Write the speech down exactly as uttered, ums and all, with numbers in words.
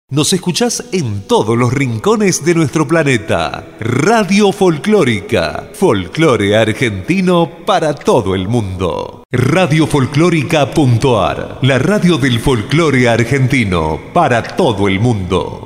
Nos escuchás en todos los rincones de nuestro planeta. Radio Folclórica, folclore argentino para todo el mundo. radio folclórica punto a r, la radio del folclore argentino para todo el mundo.